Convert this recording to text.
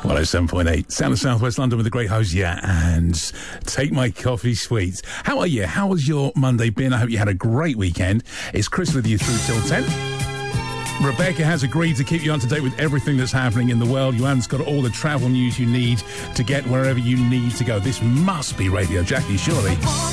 107.8, Sound of South West London with the great host, and Take My Coffee Sweet. How are you? How was your Monday been? I hope you had a great weekend. It's Chris with you through till 10. Rebecca has agreed to keep you up to date with everything that's happening in the world. Joanne's got all the travel news you need to get wherever you need to go. This must be Radio Jackie, surely.